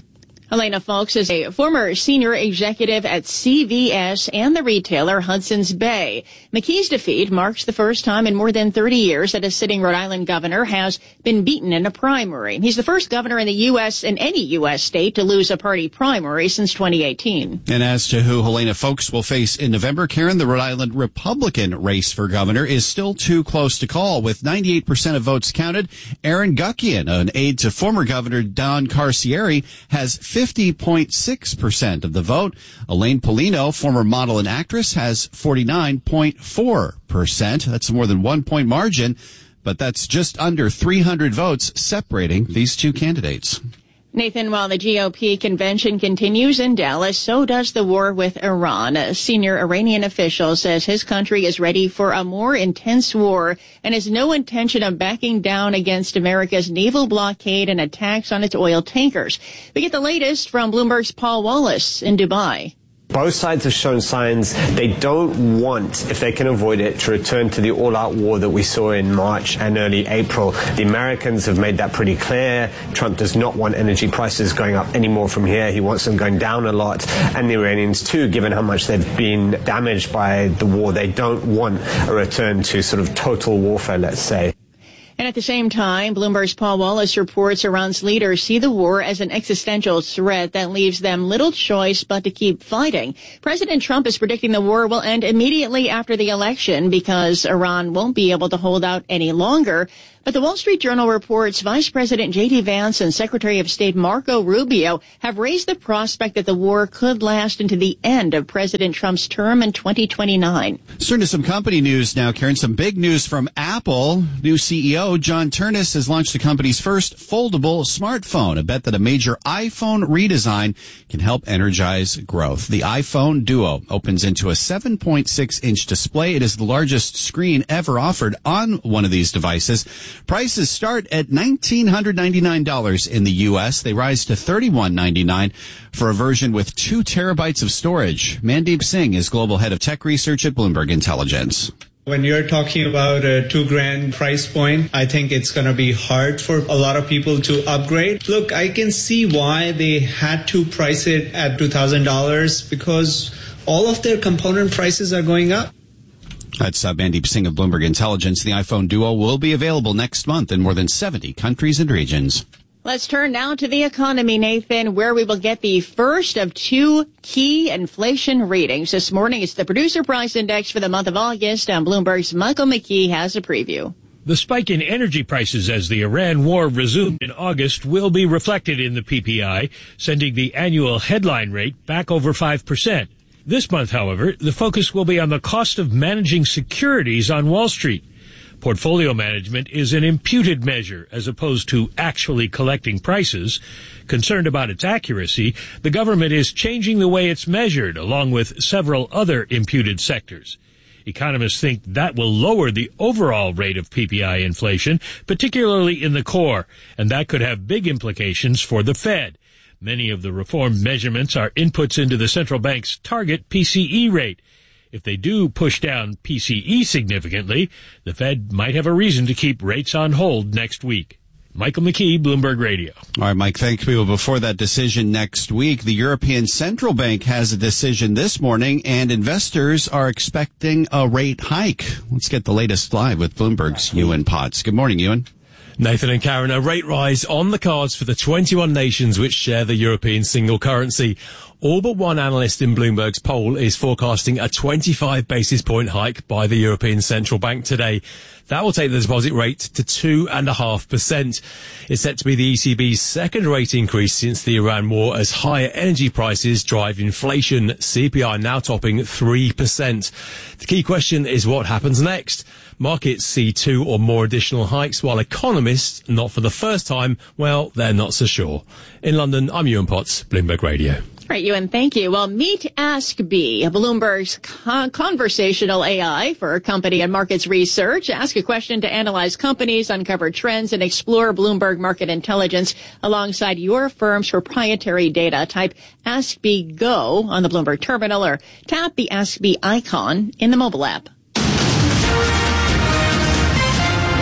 Helena Folks is a former senior executive at C V S and the retailer Hudson's Bay. McKee's defeat marks the first time in more than thirty years that a sitting Rhode Island governor has been beaten in a primary. He's the first governor in the U S in any U S state to lose a party primary since twenty eighteen. And as to who Helena Folks will face in November, Karen, the Rhode Island Republican race for governor is still too close to call. With ninety-eight percent of votes counted, Aaron Guckian, an aide to former Governor Don Carcieri, has fifty point six percent of the vote. Elaine Polino, former model and actress, has forty-nine point four percent. That's more than one point margin, but that's just under three hundred votes separating these two candidates. Nathan, while the G O P convention continues in Dallas, so does the war with Iran. A senior Iranian official says his country is ready for a more intense war and has no intention of backing down against America's naval blockade and attacks on its oil tankers. We get the latest from Bloomberg's Paul Wallace in Dubai. Both sides have shown signs they don't want, if they can avoid it, to return to the all-out war that we saw in March and early April. The Americans have made that pretty clear. Trump does not want energy prices going up anymore from here. He wants them going down a lot. And the Iranians, too, given how much they've been damaged by the war, they don't want a return to sort of total warfare, let's say. And at the same time, Bloomberg's Paul Wallace reports Iran's leaders see the war as an existential threat that leaves them little choice but to keep fighting. President Trump is predicting the war will end immediately after the election because Iran won't be able to hold out any longer. But the Wall Street Journal reports Vice President J D Vance and Secretary of State Marco Rubio have raised the prospect that the war could last into the end of President Trump's term in twenty twenty-nine. Let's turn to some company news now, Karen. Some big news from Apple. New C E O John Ternus has launched the company's first foldable smartphone, a bet that a major iPhone redesign can help energize growth. The iPhone Duo opens into a seven point six inch display. It is the largest screen ever offered on one of these devices. Prices start at one thousand nine hundred ninety-nine dollars in the U S. They rise to thirty-one ninety-nine for a version with two terabytes of storage. Mandeep Singh is global head of tech research at Bloomberg Intelligence. When you're talking about a two grand price point, I think it's going to be hard for a lot of people to upgrade. Look, I can see why they had to price it at two thousand dollars because all of their component prices are going up. That's uh, Mandeep Singh of Bloomberg Intelligence. The iPhone Duo will be available next month in more than seventy countries and regions. Let's turn now to the economy, Nathan, where we will get the first of two key inflation readings. This morning, it's the Producer Price Index for the month of August, and Bloomberg's Michael McKee has a preview. The spike in energy prices as the Iran war resumed in August will be reflected in the P P I, sending the annual headline rate back over five percent. This month, however, the focus will be on the cost of managing securities on Wall Street. Portfolio management is an imputed measure as opposed to actually collecting prices. Concerned about its accuracy, the government is changing the way it's measured, along with several other imputed sectors. Economists think that will lower the overall rate of P P I inflation, particularly in the core, and that could have big implications for the Fed. Many of the reformed measurements are inputs into the central bank's target P C E rate. If they do push down P C E significantly, the Fed might have a reason to keep rates on hold next week. Michael McKee, Bloomberg Radio. All right, Mike, thank you. Before that decision next week, the European Central Bank has a decision this morning, and investors are expecting a rate hike. Let's get the latest live with Bloomberg's Ewan Potts. Good morning, Ewan. Nathan and Karen, a rate rise on the cards for the twenty-one nations which share the European single currency. All but one analyst in Bloomberg's poll is forecasting a twenty-five basis point hike by the European Central Bank today. That will take the deposit rate to two point five percent. It's set to be the E C B's second rate increase since the Iran war as higher energy prices drive inflation, C P I now topping three percent. The key question is what happens next. Markets see two or more additional hikes, while economists, not for the first time, well, they're not so sure. In London, I'm Ewan Potts, Bloomberg Radio. Right, Ewan, thank you. Well, meet AskBee, Bloomberg's con- conversational A I for company and markets research. Ask a question to analyze companies, uncover trends, and explore Bloomberg market intelligence alongside your firm's proprietary data. Type AskBee Go on the Bloomberg terminal or tap the AskBee icon in the mobile app. Time now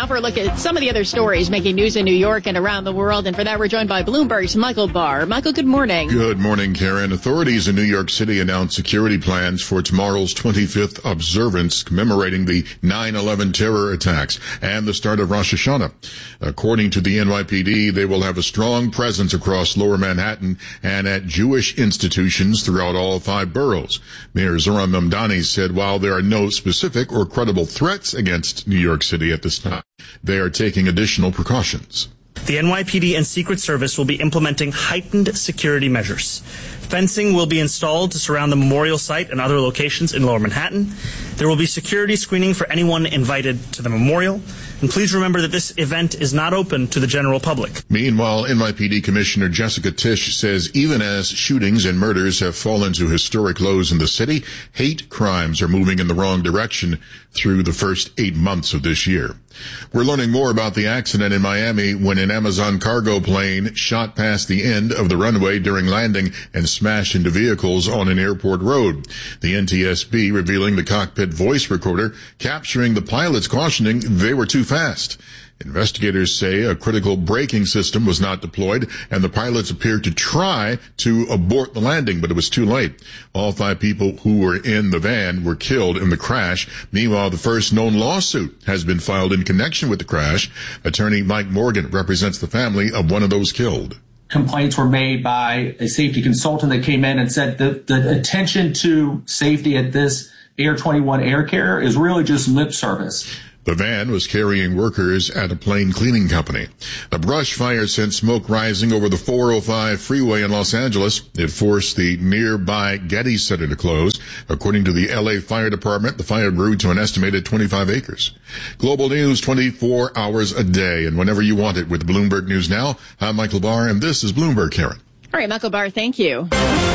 now for a look at some of the other stories making news in New York and around the world. And for that, we're joined by Bloomberg's Michael Barr. Michael, good morning. Good morning, Karen. Authorities in New York City announced security plans for tomorrow's twenty-fifth observance commemorating the nine eleven terror attacks and the start of Rosh Hashanah. According to the N Y P D, they will have a strong presence across Lower Manhattan and at Jewish institutions throughout all five boroughs. Mayor Zohran Mamdani said while there are no specific or credible threats against New York City at this time, they are taking additional precautions. The N Y P D and Secret Service will be implementing heightened security measures. Fencing will be installed to surround the memorial site and other locations in Lower Manhattan. There will be security screening for anyone invited to the memorial. And please remember that this event is not open to the general public. Meanwhile, N Y P D Commissioner Jessica Tisch says even as shootings and murders have fallen to historic lows in the city, hate crimes are moving in the wrong direction through the first eight months of this year. We're learning more about the accident in Miami when an Amazon cargo plane shot past the end of the runway during landing and smashed into vehicles on an airport road. The N T S B revealing the cockpit voice recorder capturing the pilots cautioning they were too fast. Investigators say a critical braking system was not deployed and the pilots appeared to try to abort the landing, but it was too late. All five people who were in the van were killed in the crash. Meanwhile, the first known lawsuit has been filed in connection with the crash. Attorney Mike Morgan represents the family of one of those killed. Complaints were made by a safety consultant that came in and said that the attention to safety at this Air twenty-one air carrier is really just lip service. The van was carrying workers at a plane cleaning company. A brush fire sent smoke rising over the four oh five freeway in Los Angeles. It forced the nearby Getty Center to close. According to the L A Fire Department, the fire grew to an estimated twenty-five acres. Global news twenty-four hours a day and whenever you want it with Bloomberg News Now. I'm Michael Barr, and this is Bloomberg, Karen. All right, Michael Barr, thank you.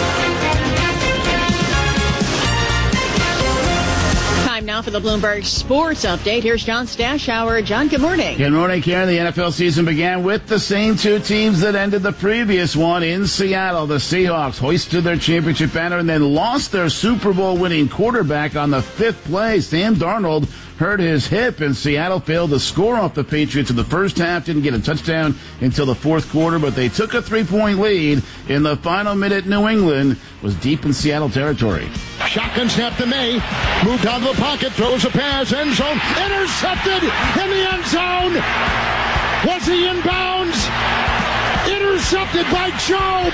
Now for the Bloomberg Sports Update. Here's John Stashower. John, good morning. Good morning, Karen. The N F L season began with the same two teams that ended the previous one in Seattle. The Seahawks hoisted their championship banner and then lost their Super Bowl winning quarterback on the fifth play. Sam Darnold hurt his hip, and Seattle failed to score off the Patriots in the first half, didn't get a touchdown until the fourth quarter, but they took a three-point lead. In the final minute, New England was deep in Seattle territory. Shotgun snap to May, moved out of the pocket, throws a pass, end zone, intercepted in the end zone. Was he in bounds? Intercepted by Job.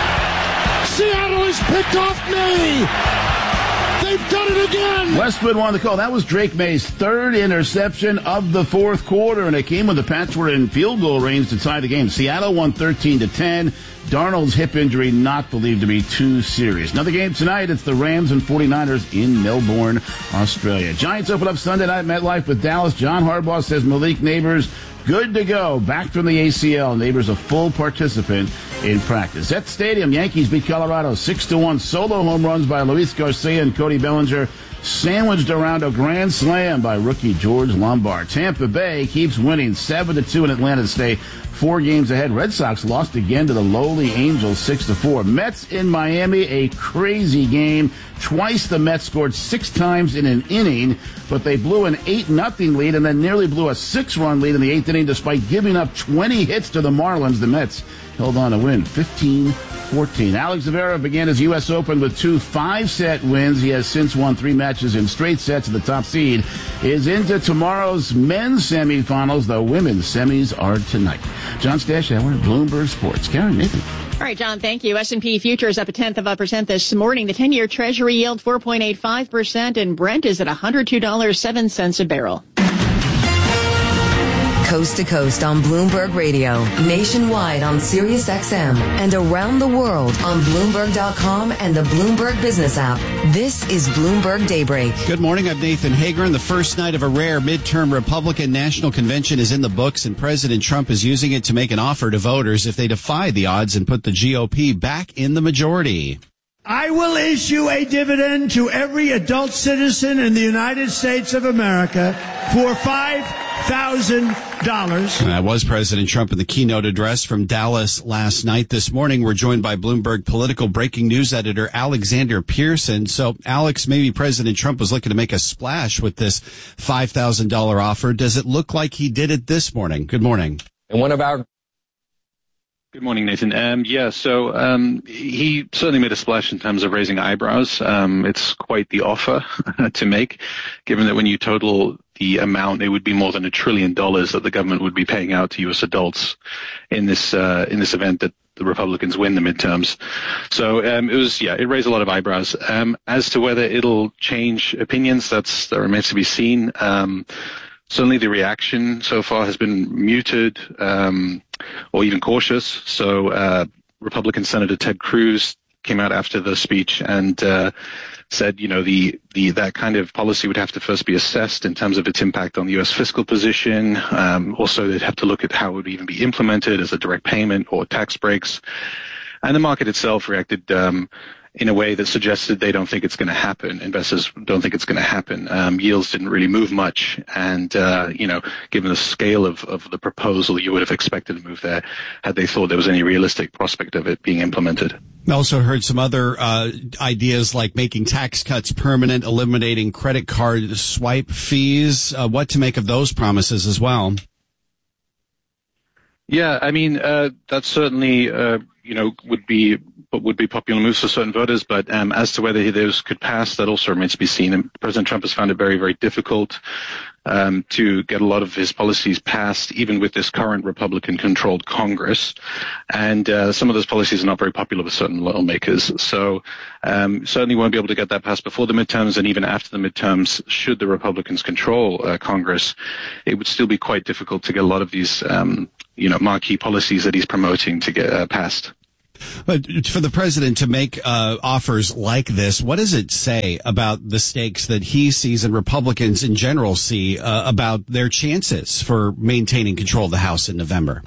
Seattle has picked off May. They've done it again. Westwood won the call. That was Drake May's third interception of the fourth quarter, and it came when the Pats were in field goal range to tie the game. Seattle won thirteen to ten. Darnold's hip injury not believed to be too serious. Another game tonight. It's the Rams and forty-niners in Melbourne, Australia. Giants open up Sunday night at MetLife with Dallas. John Harbaugh says Malik Neighbors good to go. Back from the A C L. Neighbors a full participant in practice. At the stadium, Yankees beat Colorado six to one. Solo home runs by Luis Garcia and Cody Bellinger, sandwiched around a grand slam by rookie George Lombard. Tampa Bay keeps winning seven to two in Atlanta to stay four games ahead. Red Sox lost again to the lowly Angels six to four. Mets in Miami, a crazy game. Twice the Mets scored six times in an inning, but they blew an eight nothing lead and then nearly blew a six-run lead in the eighth inning despite giving up twenty hits to the Marlins. The Mets held on to win fifteen fourteen. Alex Zverev began his U S Open with two five-set wins. He has since won three matches in straight sets. The top seed is into tomorrow's men's semifinals. The women's semis are tonight. John Stashower, Bloomberg Sports. Karen, Nathan. All right, John, thank you. S and P futures up a tenth of a percent this morning. The ten-year Treasury yield four point eight five percent, and Brent is at one hundred two dollars and seven cents a barrel. Coast to coast on Bloomberg Radio, nationwide on Sirius X M, and around the world on Bloomberg dot com and the Bloomberg Business app. This is Bloomberg Daybreak. Good morning. I'm Nathan Hager. The first night of a rare midterm Republican National Convention is in the books, and President Trump is using it to make an offer to voters if they defy the odds and put the G O P back in the majority. I will issue a dividend to every adult citizen in the United States of America for five thousand dollars. That was President Trump in the keynote address from Dallas last night. This morning, we're joined by Bloomberg political breaking news editor Alexander Pearson. So, Alex, maybe President Trump was looking to make a splash with this five thousand dollars offer. Does it look like he did it this morning? Good morning. And one of our Good morning, Nathan. Um, yeah, so um, he certainly made a splash in terms of raising eyebrows. Um, it's quite the offer to make, given that when you total the amount, it would be more than a trillion dollars that the government would be paying out to U S adults in this uh, in this event that the Republicans win the midterms. So um, it was, yeah, it raised a lot of eyebrows. Um, as to whether it'll change opinions, that's that remains to be seen. Um, certainly, the reaction so far has been muted. Um, or even cautious. So uh, Republican Senator Ted Cruz came out after the speech and uh, said, you know, the, the that kind of policy would have to first be assessed in terms of its impact on the U S fiscal position. Um, also, they'd have to look at how it would even be implemented as a direct payment or tax breaks. And the market itself reacted um, in a way that suggested they don't think it's going to happen. Investors don't think it's going to happen. Um, yields didn't really move much. And, uh, you know, given the scale of, of the proposal, you would have expected to move there had they thought there was any realistic prospect of it being implemented. I also heard some other uh, ideas like making tax cuts permanent, eliminating credit card swipe fees. Uh, what to make of those promises as well? Yeah, I mean, uh, that certainly, uh, you know, would be what would be popular moves for certain voters, but um, as to whether those could pass, that also remains to be seen. And President Trump has found it very, very difficult um, to get a lot of his policies passed, even with this current Republican-controlled Congress. And uh, some of those policies are not very popular with certain lawmakers. So um, certainly won't be able to get that passed before the midterms, and even after the midterms, should the Republicans control uh, Congress, it would still be quite difficult to get a lot of these, um, you know, marquee policies that he's promoting to get uh, passed. But for the president to make uh, offers like this, what does it say about the stakes that he sees and Republicans in general see uh, about their chances for maintaining control of the House in November?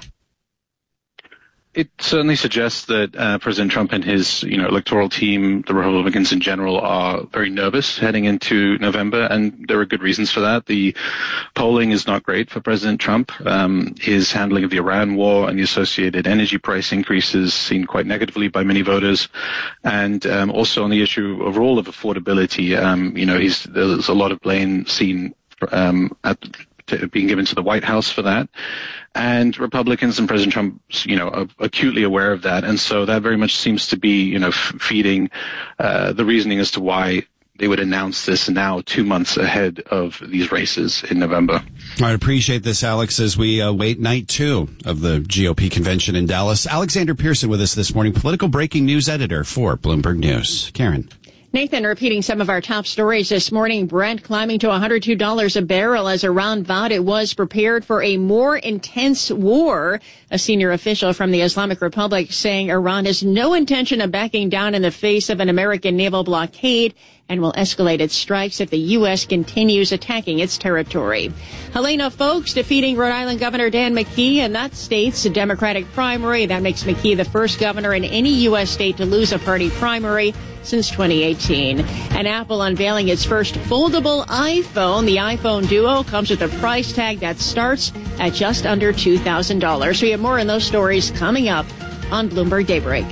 It certainly suggests that uh, President Trump and his, you know, electoral team, the Republicans in general, are very nervous heading into November, and there are good reasons for that. The polling is not great for President Trump. Um, his handling of the Iran war and the associated energy price increases seen quite negatively by many voters, and um, also on the issue overall of affordability. Um, you know, he's, there's a lot of blame seen um, at to being given to the White House for that. And Republicans and President Trump, you know, are acutely aware of that. And so that very much seems to be, you know, f- feeding uh, the reasoning as to why they would announce this now two months ahead of these races in November. I appreciate this, Alex, as we uh, wait night two of the G O P convention in Dallas. Alexander Pearson with us this morning, political breaking news editor for Bloomberg News. Karen. Nathan, repeating some of our top stories this morning. Brent climbing to one hundred two dollars a barrel as Iran vowed it was prepared for a more intense war. A senior official from the Islamic Republic saying Iran has no intention of backing down in the face of an American naval blockade and will escalate its strikes if the U S continues attacking its territory. Helena Foulkes defeating Rhode Island Governor Dan McKee in that state's Democratic primary. That makes McKee the first governor in any U S state to lose a party primary since twenty eighteen. And Apple unveiling its first foldable iPhone. The iPhone Duo comes with a price tag that starts at just under two thousand dollars. We have more on those stories coming up on Bloomberg Daybreak.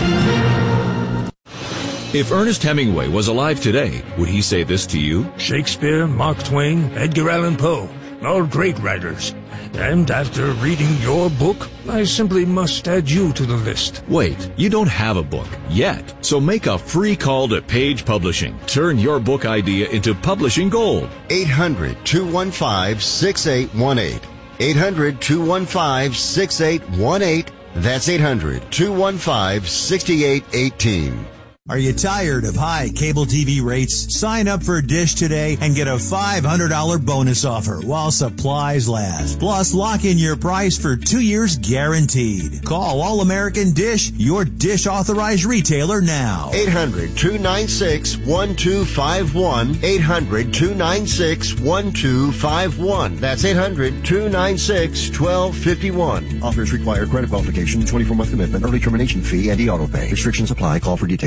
If Ernest Hemingway was alive today, would he say this to you? Shakespeare, Mark Twain, Edgar Allan Poe, all great writers. And after reading your book, I simply must add you to the list. Wait, you don't have a book yet. So make a free call to Page Publishing. Turn your book idea into publishing gold. eight hundred, two one five, six eight one eight. eight hundred, two one five, six eight one eight. That's eight hundred, two one five, six eight one eight. Are you tired of high cable T V rates? Sign up for Dish today and get a five hundred dollars bonus offer while supplies last. Plus, lock in your price for two years guaranteed. Call All American Dish, your Dish authorized retailer now. eight hundred, two nine six, one two five one. eight hundred, two nine six, one two five one. That's eight hundred, two nine six, one two five one. Offers require credit qualification, twenty-four month commitment, early termination fee, and e-auto pay. Restrictions apply. Call for details.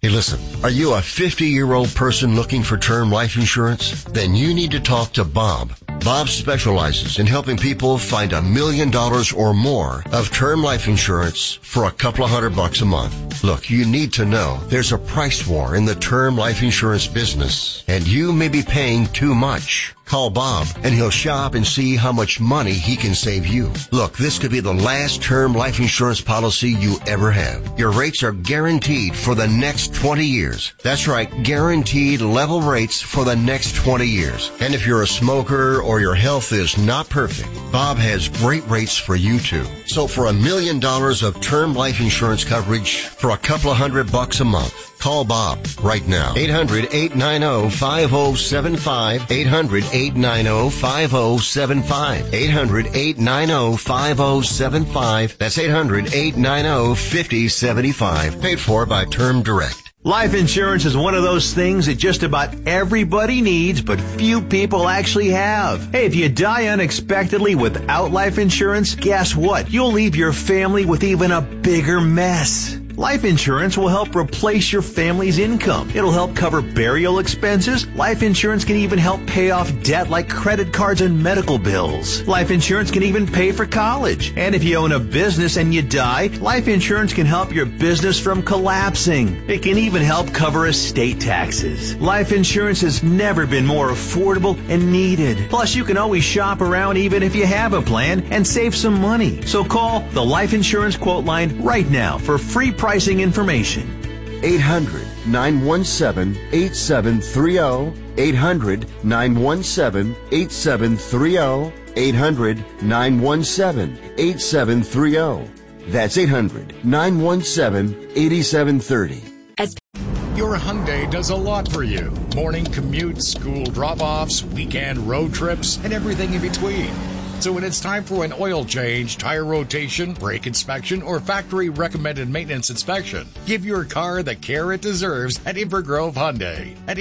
Hey, listen, are you a fifty-year-old person looking for term life insurance? Then you need to talk to Bob. Bob specializes in helping people find a million dollars or more of term life insurance for a couple of hundred bucks a month. Look, you need to know there's a price war in the term life insurance business, and you may be paying too much. Call Bob, and he'll shop and see how much money he can save you. Look, this could be the last term life insurance policy you ever have. Your rates are guaranteed for the next twenty years. That's right, guaranteed level rates for the next twenty years. And if you're a smoker or your health is not perfect, Bob has great rates for you too. So for a million dollars of term life insurance coverage for a couple of hundred bucks a month, call Bob right now. eight hundred, eight nine zero, five zero seven five. eight hundred, eight nine zero, five zero seven five. eight hundred, eight nine zero, five zero seven five. That's eight hundred, eight nine zero, five zero seven five. Paid for by Term Direct. Life insurance is one of those things that just about everybody needs, but few people actually have. Hey, if you die unexpectedly without life insurance, guess what? You'll leave your family with even a bigger mess. Life insurance will help replace your family's income. It'll help cover burial expenses. Life insurance can even help pay off debt like credit cards and medical bills. Life insurance can even pay for college. And if you own a business and you die, life insurance can help your business from collapsing. It can even help cover estate taxes. Life insurance has never been more affordable and needed. Plus, you can always shop around even if you have a plan and save some money. So call the Life Insurance Quote Line right now for free pricing information. eight hundred, nine one seven, eight seven three zero. eight hundred, nine one seven, eight seven three zero. eight hundred, nine one seven, eight seven three zero. That's eight hundred, nine one seven, eight seven three zero. Your Hyundai does a lot for you. Morning commutes, school drop-offs, weekend road trips, and everything in between. So when it's time for an oil change, tire rotation, brake inspection, or factory-recommended maintenance inspection, give your car the care it deserves at Inver Grove Hyundai. At